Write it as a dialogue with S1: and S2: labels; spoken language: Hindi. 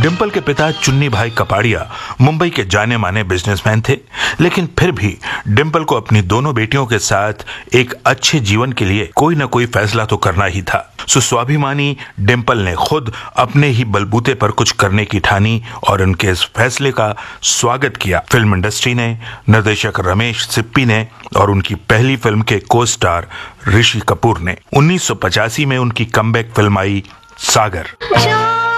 S1: डिंपल के पिता चुन्नी भाई कपाड़िया मुंबई के जाने माने बिजनेसमैन थे, लेकिन फिर भी डिंपल को अपनी दोनों बेटियों के साथ एक अच्छे जीवन के लिए कोई न कोई फैसला तो करना ही था। सो स्वाभिमानी डिंपल ने खुद अपने ही बलबूते पर कुछ करने की ठानी और उनके इस फैसले का स्वागत किया फिल्म इंडस्ट्री ने, निर्देशक रमेश सिप्पी ने और उनकी पहली फिल्म के को स्टार ऋषि कपूर ने। 1985 में उनकी कमबैक फिल्म आई सागर।